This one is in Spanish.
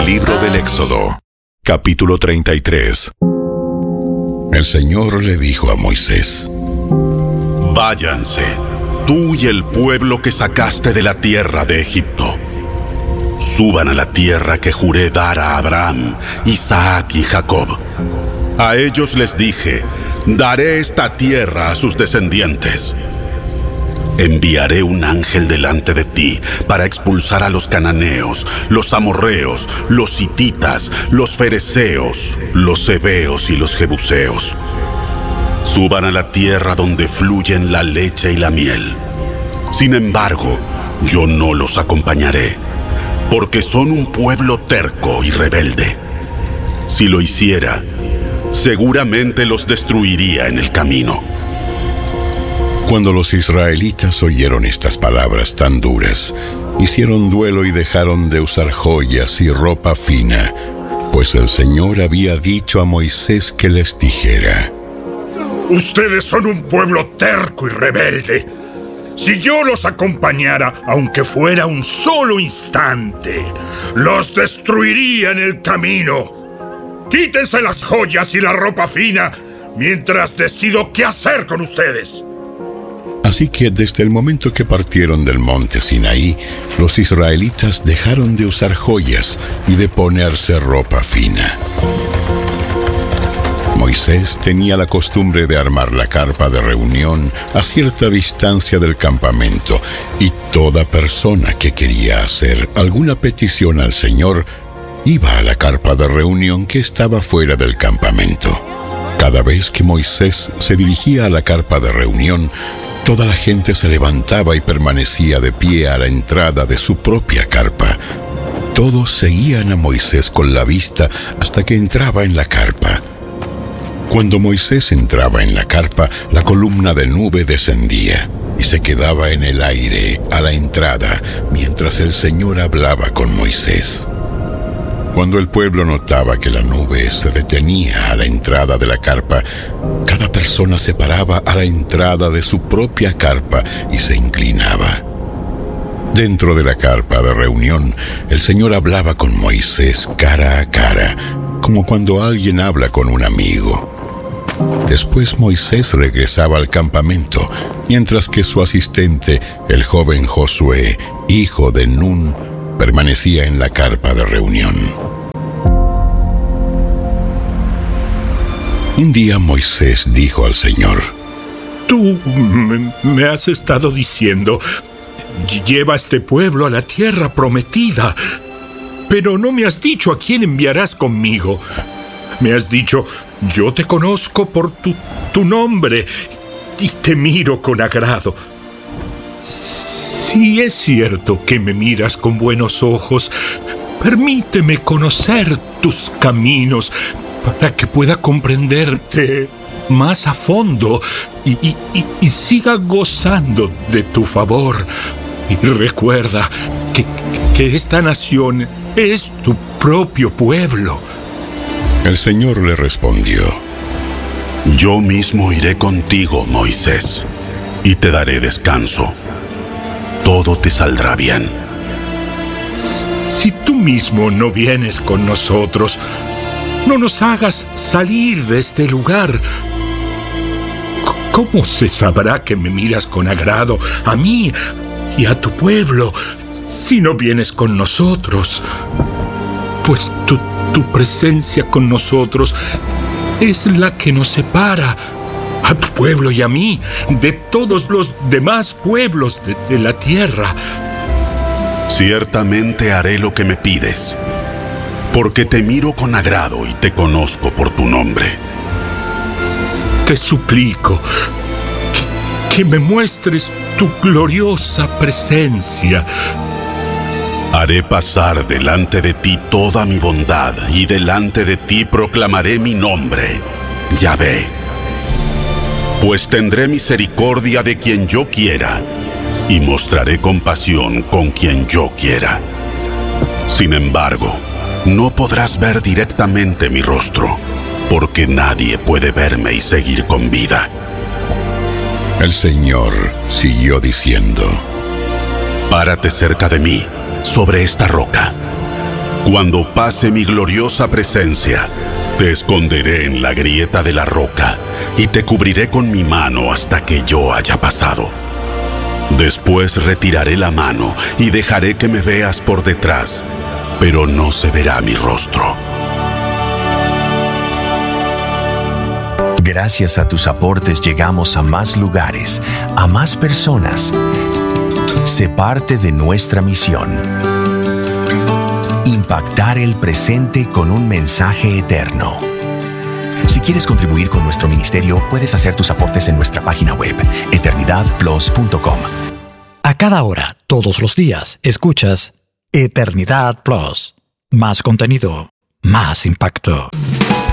Libro del Éxodo, capítulo 33. El Señor le dijo a Moisés: Váyanse, tú y el pueblo que sacaste de la tierra de Egipto. Suban a la tierra que juré dar a Abraham, Isaac y Jacob. A ellos les dije: daré esta tierra a sus descendientes. Enviaré un ángel delante de ti para expulsar a los cananeos, los amorreos, los hititas, los fereceos, los heveos y los jebuseos. Suban a la tierra donde fluyen la leche y la miel. Sin embargo, yo no los acompañaré, porque son un pueblo terco y rebelde. Si lo hiciera, seguramente los destruiría en el camino. Cuando los israelitas oyeron estas palabras tan duras, hicieron duelo y dejaron de usar joyas y ropa fina, pues el Señor había dicho a Moisés que les dijera: Ustedes son un pueblo terco y rebelde. Si yo los acompañara, aunque fuera un solo instante, los destruiría en el camino. Quítense las joyas y la ropa fina mientras decido qué hacer con ustedes. Así que desde el momento que partieron del monte Sinaí, los israelitas dejaron de usar joyas y de ponerse ropa fina. Moisés tenía la costumbre de armar la carpa de reunión a cierta distancia del campamento, y toda persona que quería hacer alguna petición al Señor iba a la carpa de reunión que estaba fuera del campamento. Cada vez que Moisés se dirigía a la carpa de reunión, toda la gente se levantaba y permanecía de pie a la entrada de su propia carpa. Todos seguían a Moisés con la vista hasta que entraba en la carpa. Cuando Moisés entraba en la carpa, la columna de nube descendía y se quedaba en el aire a la entrada mientras el Señor hablaba con Moisés. Cuando el pueblo notaba que la nube se detenía a la entrada de la carpa, cada persona se paraba a la entrada de su propia carpa y se inclinaba. Dentro de la carpa de reunión, el Señor hablaba con Moisés cara a cara, como cuando alguien habla con un amigo. Después Moisés regresaba al campamento, mientras que su asistente, el joven Josué, hijo de Nun, permanecía en la carpa de reunión. Un día Moisés dijo al Señor: Tú me has estado diciendo: lleva a este pueblo a la tierra prometida, pero no me has dicho a quién enviarás conmigo. Me has dicho: yo te conozco por tu nombre y te miro con agrado. Si es cierto que me miras con buenos ojos, permíteme conocer tus caminos para que pueda comprenderte más a fondo y siga gozando de tu favor. Y recuerda que esta nación es tu propio pueblo. El Señor le respondió: Yo mismo iré contigo, Moisés, y te daré descanso. Todo te saldrá bien. Si tú mismo no vienes con nosotros, no nos hagas salir de este lugar. ¿Cómo se sabrá que me miras con agrado a mí y a tu pueblo si no vienes con nosotros? Pues tu presencia con nosotros es la que nos separa, a tu pueblo y a mí, de todos los demás pueblos de la tierra. Ciertamente haré lo que me pides, porque te miro con agrado y te conozco por tu nombre. Te suplico que me muestres tu gloriosa presencia. Haré pasar delante de ti toda mi bondad, y delante de ti proclamaré mi nombre, Yahvé. Pues tendré misericordia de quien yo quiera, y mostraré compasión con quien yo quiera. Sin embargo, no podrás ver directamente mi rostro, porque nadie puede verme y seguir con vida. El Señor siguió diciendo: Párate cerca de mí, sobre esta roca. Cuando pase mi gloriosa presencia, te esconderé en la grieta de la roca y te cubriré con mi mano hasta que yo haya pasado. Después retiraré la mano y dejaré que me veas por detrás, pero no se verá mi rostro. Gracias a tus aportes llegamos a más lugares, a más personas. Sé parte de nuestra misión: impactar el presente con un mensaje eterno. Si quieres contribuir con nuestro ministerio, puedes hacer tus aportes en nuestra página web, eternidadplus.com. A cada hora, todos los días, escuchas Eternidad Plus. Más contenido, más impacto.